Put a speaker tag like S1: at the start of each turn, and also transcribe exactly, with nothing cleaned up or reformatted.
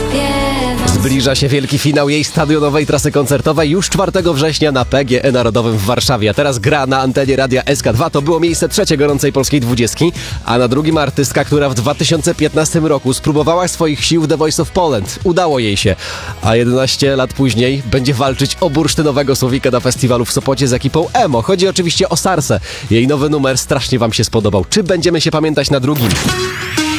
S1: Zbliża się wielki finał jej stadionowej trasy koncertowej już czwartego września na P G E Narodowym w Warszawie. A teraz gra na antenie radia S K dwa. To było miejsce trzecie gorącej polskiej dwudziestki, a na drugim artystka, która w dwa tysiące piętnastym roku spróbowała swoich sił w The Voice of Poland. Udało jej się, a jedenaście lat później będzie walczyć o bursztynowego słowika na festiwalu w Sopocie z ekipą Emo. Chodzi oczywiście o Sarsę. Jej nowy numer strasznie wam się spodobał. Czy będziemy się pamiętać na drugim?